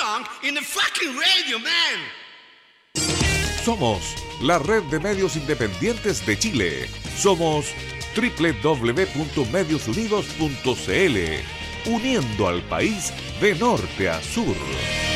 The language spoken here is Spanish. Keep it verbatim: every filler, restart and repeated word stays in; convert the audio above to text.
song in the fucking radio, man. Somos la red de medios independientes de Chile. Somos doble u doble u doble u punto medios unidos punto c l, uniendo al país de norte a sur.